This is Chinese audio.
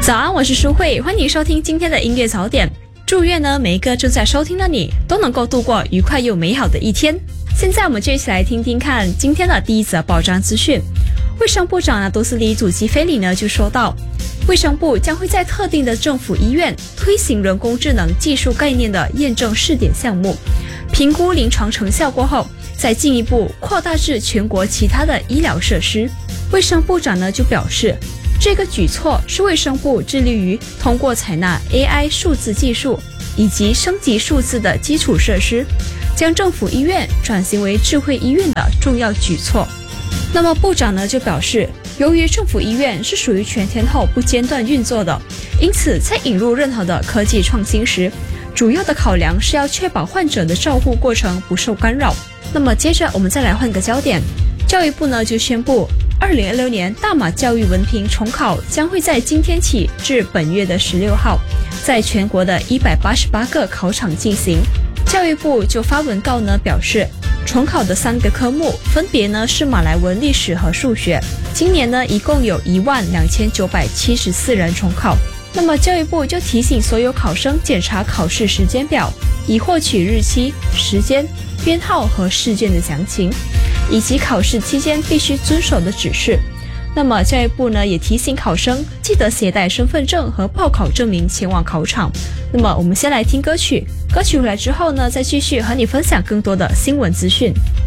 早安，我是舒慧，欢迎收听今天的音乐早点。祝愿呢每一个正在收听的你都能够度过愉快又美好的一天。现在我们就一起来听听看今天的第一则报章资讯。卫生部长呢杜斯里祖基菲里呢就说到，卫生部将会在特定的政府医院推行人工智能技术概念的验证试点项目，评估临床成效过后，再进一步扩大至全国其他的医疗设施。卫生部长呢就表示，这个举措是卫生部致力于通过采纳 AI 数字技术以及升级数字的基础设施，将政府医院转型为智慧医院的重要举措。那么部长呢就表示，由于政府医院是属于全天候不间断运作的，因此在引入任何的科技创新时，主要的考量是要确保患者的照护过程不受干扰。那么接着我们再来换个焦点，教育部呢就宣布2026年大马教育文凭重考将会在今天起至本月的16号，在全国的188个考场进行。教育部就发文告呢表示，重考的3个科目分别呢是马来文、历史和数学。今年呢一共有12974人重考。那么教育部就提醒所有考生检查考试时间表，以获取日期、时间、编号和试卷的详情，以及考试期间必须遵守的指示。那么教育部呢也提醒考生记得携带身份证和报考证明前往考场。那么我们先来听歌曲，歌曲回来之后呢，再继续和你分享更多的新闻资讯。